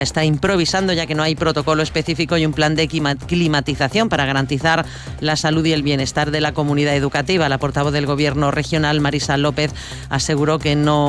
está improvisando, ya que no hay protocolo específico y un plan de climatización para garantizar la salud y el bienestar de la comunidad educativa. La portavoz del Gobierno regional, Marisa López, aseguró que no